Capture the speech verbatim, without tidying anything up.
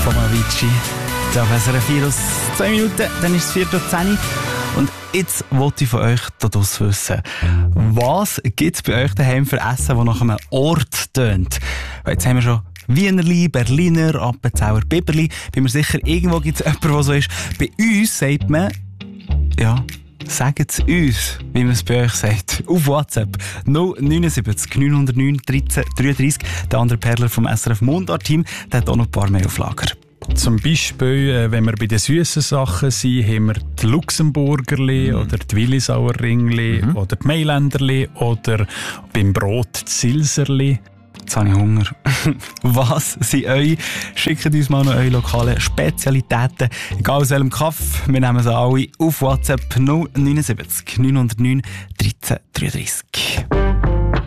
von Avicii. Da auf S R F vier aus zwei Minuten, dann ist es vier Uhr zehn. Und jetzt wollte ich von euch da draussen wissen, was gibt es bei euch daheim für Essen, das nach einem Ort tönt? Weil jetzt haben wir schon Wienerli, Berliner, Appenzauer, Biberli. Bin mir sicher, irgendwo gibt es jemanden, der so ist. Bei uns sagt man, ja, sagt es uns, wie man es bei euch sagt. Auf WhatsApp null neun sieben neun null neun dreizehn dreiunddreißig. Der andere Perler vom S R F Mundart-Team, der hat auch noch ein paar mehr auf Lager. Zum Beispiel, äh, wenn wir bei den süßen Sachen sind, haben wir die Luxemburgerli mm. oder die Willisauer Ringli mm. oder die Mailänderli oder beim Brot die Silserli. Jetzt habe ich Hunger. Was sind eure? Schickt uns mal noch eure lokalen Spezialitäten. Egal aus welchem Kaff, wir nehmen sie alle auf WhatsApp null neun sieben neun null neun dreizehn dreiunddreißig.